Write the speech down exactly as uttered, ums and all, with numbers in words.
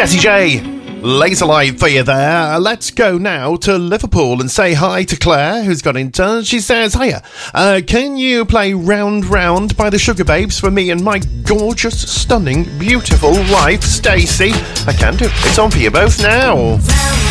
Jessie J, Laser Light for you there. Let's go now to Liverpool and say hi to Claire, who's got in touch. She says, hiya, uh, can you play Round Round by the Sugar Babes for me and my gorgeous, stunning, beautiful wife, Stacey? I can do. It's on for you both now.